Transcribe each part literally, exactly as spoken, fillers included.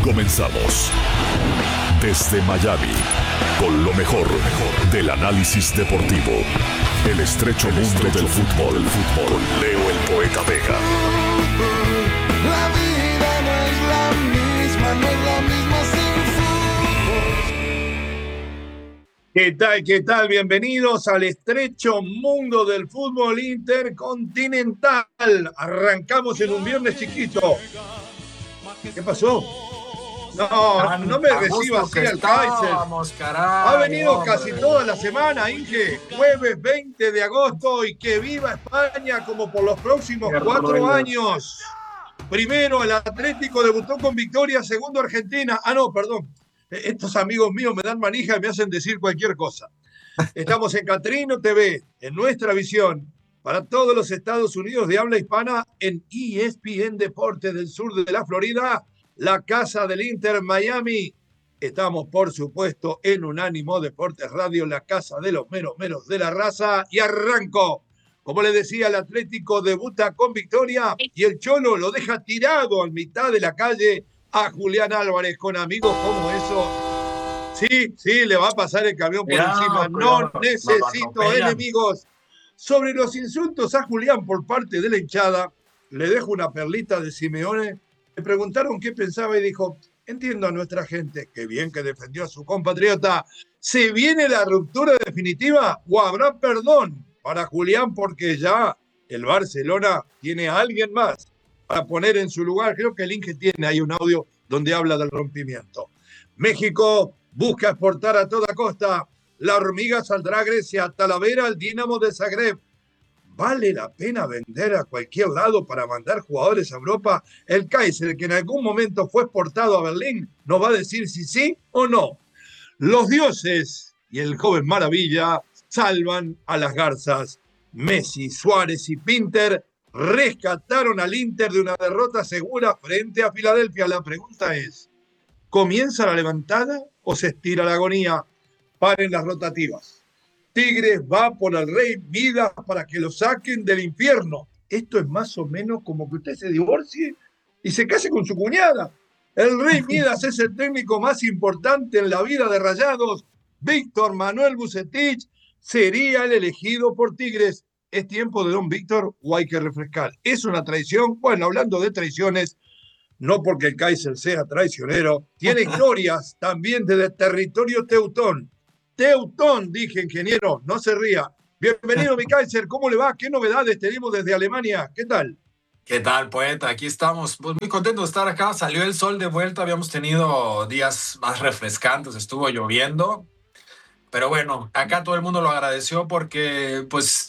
Comenzamos desde Miami con lo mejor, del análisis deportivo. El estrecho mundo del fútbol, fútbol con Leo el Poeta Vega. La vida no es la misma, no es la misma sin fútbol. ¿Qué tal, qué tal? Bienvenidos al estrecho mundo del fútbol intercontinental. Arrancamos en un viernes chiquito. ¿Qué pasó? No, no me reciba así al Kaiser. Ha venido casi toda la semana, Inge. Jueves veinte de agosto y que viva España como por los próximos cuatro años. Primero, el Atlético debutó con victoria. Segundo, Argentina. Ah, no, perdón. Estos amigos míos me dan manija y me hacen decir cualquier cosa. Estamos en Catrino T V, en nuestra visión, para todos los Estados Unidos de habla hispana, en E S P N Deportes del sur de la Florida, la casa del Inter Miami. Estamos, por supuesto, en Unánimo Deportes Radio, la casa de los meros meros de la raza. Y arranco. Como les decía, el Atlético debuta con victoria y el Cholo lo deja tirado a mitad de la calle a Julián Álvarez, con amigos como eso. Sí, sí, le va a pasar el camión por Cuidado, encima. cuidado, No necesito no enemigos. Sobre los insultos a Julián por parte de la hinchada, le dejo una perlita de Simeone. Le preguntaron qué pensaba y dijo: entiendo a nuestra gente, qué bien que defendió a su compatriota. ¿Se viene la ruptura definitiva o habrá perdón para Julián porque ya el Barcelona tiene a alguien más para poner en su lugar? Creo que el Inge tiene ahí un audio donde habla del rompimiento. México busca exportar a toda costa. La hormiga saldrá a Grecia, Talavera al Dinamo de Zagreb. ¿Vale la pena vender a cualquier lado para mandar jugadores a Europa? El Kaiser, que en algún momento fue exportado a Berlín, nos va a decir si sí o no. Los dioses y el joven maravilla salvan a las garzas. Messi, Suárez y Pinter rescataron al Inter de una derrota segura frente a Filadelfia. La pregunta es: ¿comienza la levantada o se estira la agonía? Paren las rotativas. Tigres va por el Rey Midas para que lo saquen del infierno. Esto es más o menos como que usted se divorcie y se case con su cuñada. El Rey Midas es el técnico más importante en la vida de Rayados. Víctor Manuel Vucetich sería el elegido por Tigres. ¿Es tiempo de don Víctor o hay que refrescar? ¿Es una traición? Bueno, hablando de traiciones, no porque el Kaiser sea traicionero, tiene historias también desde el territorio teutón. Teutón, dije, ingeniero, no se ría. Bienvenido, mi Kaiser, ¿cómo le va? ¿Qué novedades tenemos desde Alemania? ¿Qué tal? ¿Qué tal, poeta? Aquí estamos, pues muy contentos de estar acá. Salió el sol de vuelta, habíamos tenido días más refrescantes, estuvo lloviendo. Pero bueno, acá todo el mundo lo agradeció porque pues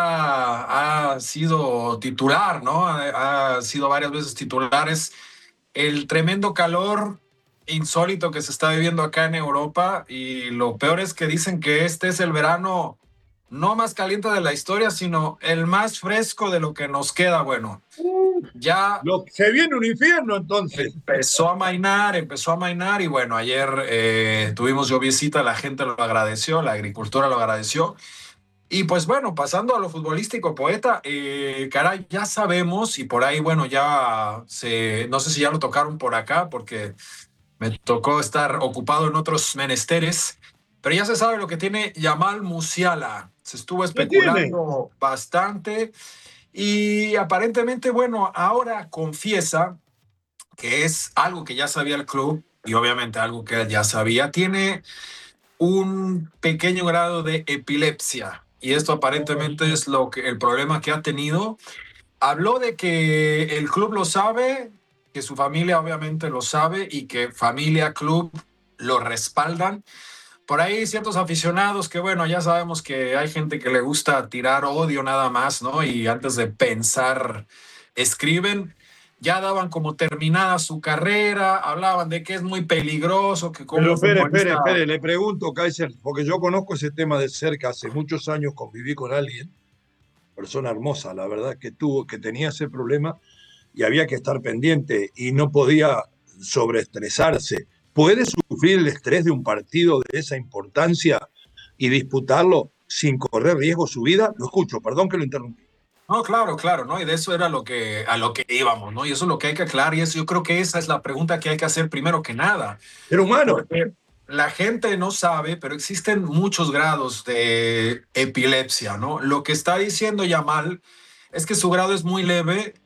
ya ha sido titular, ¿no? Ha, ha sido varias veces titulares. El tremendo calor insólito que se está viviendo acá en Europa, y lo peor es que dicen que este es el verano no más caliente de la historia, sino el más fresco de lo que nos queda. Bueno, ya lo, se viene un infierno entonces. Empezó a mainar, empezó a mainar y bueno, ayer eh, tuvimos lluviecita, la gente lo agradeció, la agricultura lo agradeció. Y pues bueno, pasando a lo futbolístico, poeta, eh, caray, ya sabemos, y por ahí, bueno, ya se, no sé si ya lo tocaron por acá, porque me tocó estar ocupado en otros menesteres, pero ya se sabe lo que tiene Yamal Musiala. Se estuvo especulando bastante y aparentemente, bueno, ahora confiesa que es algo que ya sabía el club y obviamente algo que ya sabía. Tiene un pequeño grado de epilepsia y esto aparentemente es lo que, el problema que ha tenido. Habló de que el club lo sabe, que su familia obviamente lo sabe y que familia, club lo respaldan. Por ahí ciertos aficionados que, bueno, ya sabemos que hay gente que le gusta tirar odio nada más, ¿no? Y antes de pensar, escriben. Ya daban como terminada su carrera, hablaban de que es muy peligroso, que como Pero espere, espere, espere, le pregunto, Kaiser, porque yo conozco ese tema de cerca, hace muchos años conviví con alguien, persona hermosa, la verdad, que tuvo, que tenía ese problema y había que estar pendiente y no podía sobreestresarse. ¿Puede sufrir el estrés de un partido de esa importancia y disputarlo sin correr riesgo su vida? Lo escucho, perdón que lo interrumpí. No, claro, claro, ¿no? Y de eso era lo que, a lo que íbamos, ¿no? Y eso es lo que hay que aclarar y eso yo creo que esa es la pregunta que hay que hacer primero que nada. Ser humano. Porque la gente no sabe, pero existen muchos grados de epilepsia, ¿no? Lo que está diciendo Yamal es que su grado es muy leve,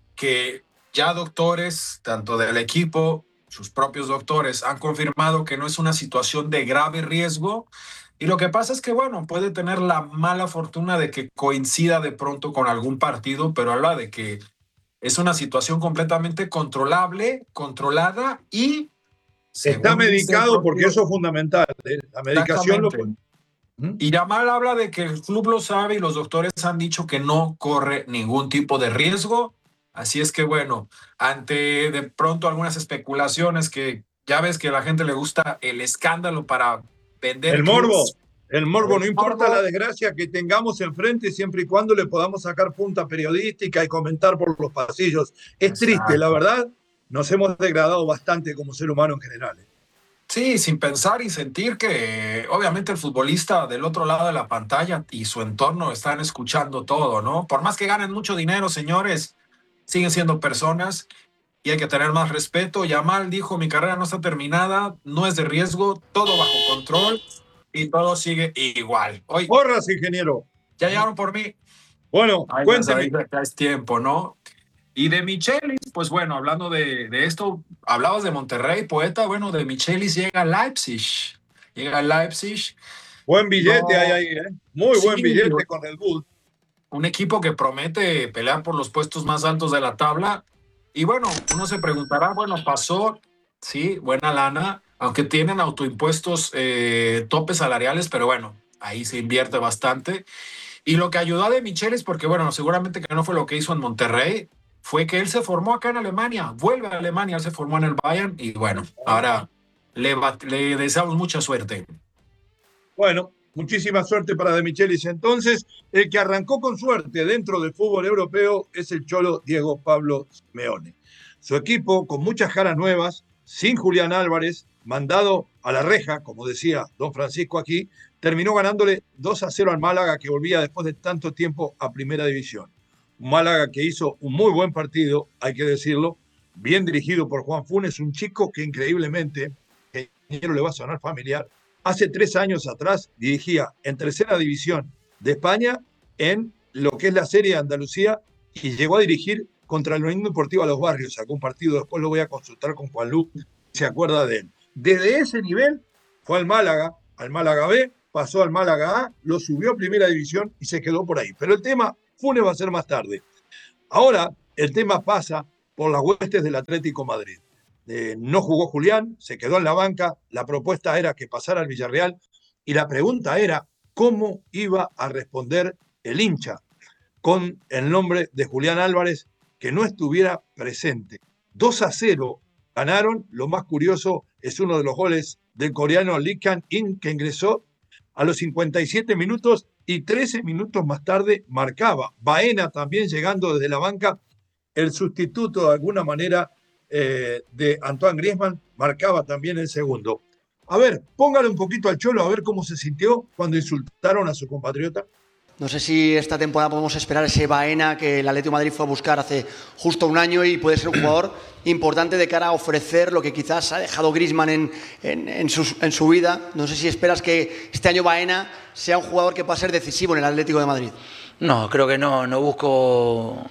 que ya doctores, tanto del equipo, sus propios doctores, han confirmado que no es una situación de grave riesgo. Y lo que pasa es que, bueno, puede tener la mala fortuna de que coincida de pronto con algún partido, pero habla de que es una situación completamente controlable, controlada y Está según dice el medicado porque propio, eso es fundamental. ¿eh? La medicación lo... exactamente. ¿Mm? Y Yamal habla de que el club lo sabe y los doctores han dicho que no corre ningún tipo de riesgo. Así es que, bueno, ante de pronto algunas especulaciones que ya ves que a la gente le gusta el escándalo para vender El morbo. clips. El morbo, El no importa morbo. la desgracia que tengamos enfrente, siempre y cuando le podamos sacar punta periodística y comentar por los pasillos. Es triste, la Exacto. verdad, nos hemos degradado bastante como ser humano en general. ¿eh? Sí, sin pensar y sentir que obviamente el futbolista del otro lado de la pantalla y su entorno están escuchando todo, ¿no? Por más que ganen mucho dinero, señores, siguen siendo personas y hay que tener más respeto. Yamal dijo, mi carrera no está terminada, no es de riesgo, todo bajo control y todo sigue igual. Hoy Porras, ingeniero. ya llegaron por mí. Bueno, Ay, ya cuénteme. sabéis, acá es tiempo, ¿no? Y de Michelis, pues bueno, hablando de, de esto, hablabas de Monterrey, poeta, bueno, de Michelis llega a Leipzig. Llega a Leipzig. Buen billete hay No, ahí, ¿eh? Muy sí, buen billete con el Bull. un equipo que promete pelear por los puestos más altos de la tabla. Y bueno, uno se preguntará, bueno, pasó, sí, buena lana, aunque tienen autoimpuestos, eh, topes salariales, pero bueno, ahí se invierte bastante. Y lo que ayudó a De Michelis, porque bueno, seguramente que no fue lo que hizo en Monterrey, fue que él se formó acá en Alemania, vuelve a Alemania, él se formó en el Bayern y bueno, ahora le, le deseamos mucha suerte. Bueno, muchísima suerte para De Michelis. Entonces, el que arrancó con suerte dentro del fútbol europeo es el cholo Diego Pablo Simeone. Su equipo, con muchas caras nuevas, sin Julián Álvarez, mandado a la reja, como decía don Francisco aquí, terminó ganándole dos a cero al Málaga, que volvía después de tanto tiempo a Primera División. Un Málaga que hizo un muy buen partido, hay que decirlo, bien dirigido por Juan Funes, un chico que increíblemente, que le va a sonar familiar, hace tres años atrás dirigía en tercera división de España en lo que es la Serie de Andalucía y llegó a dirigir contra el Unión Deportiva Los Barrios. Sacó un partido, después lo voy a consultar con Juan Lu, se acuerda de él. Desde ese nivel fue al Málaga, al Málaga B, pasó al Málaga A, lo subió a primera división y se quedó por ahí. Pero el tema Funes va a ser más tarde. Ahora el tema pasa por las huestes del Atlético Madrid. Eh, no jugó Julián, se quedó en la banca, la propuesta era que pasara al Villarreal y la pregunta era cómo iba a responder el hincha con el nombre de Julián Álvarez que no estuviera presente. dos a cero ganaron, lo más curioso es uno de los goles del coreano Lee Kang-in que ingresó a los cincuenta y siete minutos y trece minutos más tarde marcaba. Baena también llegando desde la banca, el sustituto de alguna manera eh, de Antoine Griezmann marcaba también el segundo. A ver, póngale un poquito al Cholo a ver cómo se sintió cuando insultaron a su compatriota. No sé si esta temporada podemos esperar ese Baena que el Atlético de Madrid fue a buscar hace justo un año y puede ser un jugador importante de cara a ofrecer lo que quizás ha dejado Griezmann en, en, en, su, en su vida. No sé si esperas que este año Baena sea un jugador que pueda ser decisivo en el Atlético de Madrid. No, creo que no, no busco...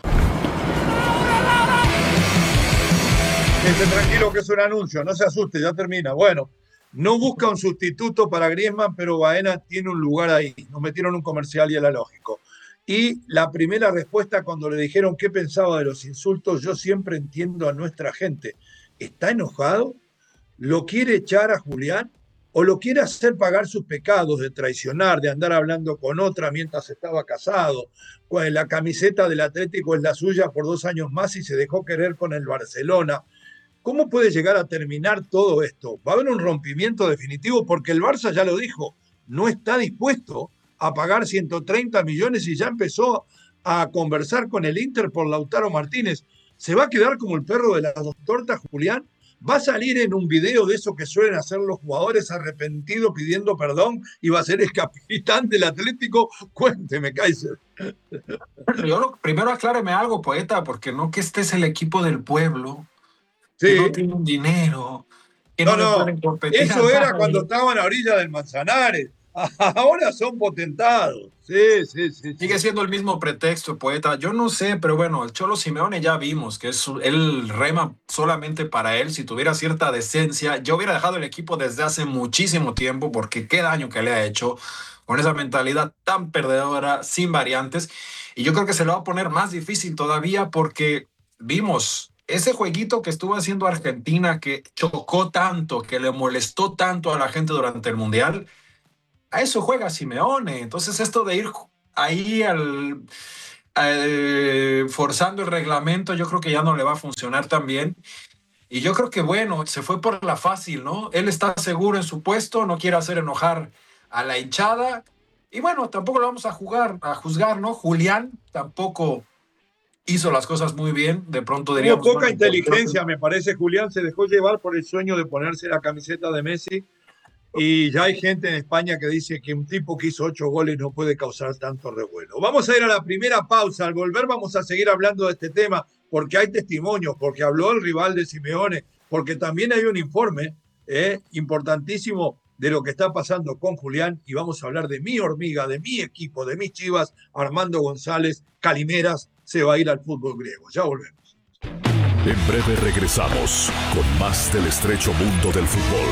Esté tranquilo que es un anuncio, no se asuste, ya termina. Bueno, no busca un sustituto para Griezmann, pero Baena tiene un lugar ahí. Nos metieron un comercial y era lógico. Y la primera respuesta cuando le dijeron qué pensaba de los insultos, yo siempre entiendo a nuestra gente. ¿Está enojado? ¿Lo quiere echar a Julián? ¿O lo quiere hacer pagar sus pecados de traicionar, de andar hablando con otra mientras estaba casado? Pues la camiseta del Atlético es la suya por dos años más y se dejó querer con el Barcelona. ¿Cómo puede llegar a terminar todo esto? Va a haber un rompimiento definitivo porque el Barça ya lo dijo, no está dispuesto a pagar ciento treinta millones y ya empezó a conversar con el Inter por Lautaro Martínez. ¿Se va a quedar como el perro de las dos tortas, Julián? ¿Va a salir en un video de eso que suelen hacer los jugadores arrepentidos pidiendo perdón y va a ser el capitán del Atlético? Cuénteme, Kaiser. Yo lo, primero acláreme algo, Poeta, porque no que este es el equipo del pueblo, Sí. que no tienen dinero, que no, No, no no, pueden competir. eso a era nadie. cuando estaban a orilla del Manzanares. Ahora son potentados. Sí, sí, sí. Sigue sí. siendo el mismo pretexto, Poeta. Yo no sé, pero bueno, el Cholo Simeone ya vimos que es su- él rema solamente para él. Si tuviera cierta decencia, yo hubiera dejado el equipo desde hace muchísimo tiempo, porque qué daño que le ha hecho con esa mentalidad tan perdedora, sin variantes. Y yo creo que se lo va a poner más difícil todavía, porque vimos ese jueguito que estuvo haciendo Argentina, que chocó tanto, que le molestó tanto a la gente durante el Mundial. A eso juega Simeone. Entonces, esto de ir ahí al, al, forzando el reglamento, yo creo que ya no le va a funcionar tan bien. Y yo creo que, bueno, se fue por la fácil, ¿no? Él está seguro en su puesto, no quiere hacer enojar a la hinchada. Y bueno, tampoco lo vamos a jugar, a juzgar, ¿no? Julián tampoco hizo las cosas muy bien. De pronto Hubo diríamos, poca bueno, inteligencia, me parece. Julián se dejó llevar por el sueño de ponerse la camiseta de Messi. Y ya hay gente en España que dice que un tipo que hizo ocho goles no puede causar tanto revuelo. Vamos a ir a la primera pausa. Al volver vamos a seguir hablando de este tema porque hay testimonios, porque habló el rival de Simeone, porque también hay un informe eh, importantísimo de lo que está pasando con Julián y vamos a hablar de mi hormiga, de mi equipo, de mis Chivas. Armando González Calimeras se va a ir al fútbol griego. Ya volvemos. En breve regresamos con más del estrecho mundo del fútbol.